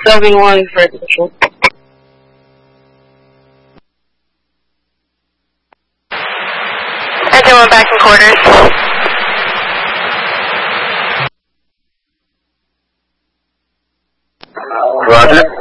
71 for control. Engine 1 back in quarters. Roger.